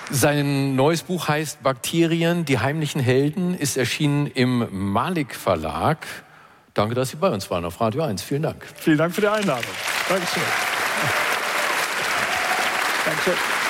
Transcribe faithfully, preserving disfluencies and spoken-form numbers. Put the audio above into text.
Sein neues Buch heißt Bakterien, die heimlichen Helden, ist erschienen im Malik Verlag. Danke, dass Sie bei uns waren auf Radio eins. Vielen Dank. Vielen Dank für die Einladung. Dankeschön. Dankeschön.